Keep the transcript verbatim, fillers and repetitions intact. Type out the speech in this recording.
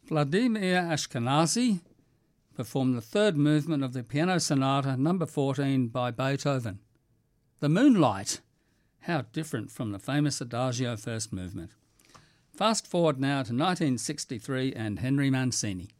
Vladimir Ashkenazy performed the third movement of the Piano Sonata number fourteen by Beethoven. The Moonlight. How different from the famous Adagio first movement. Fast forward now to nineteen sixty-three and Henry Mancini.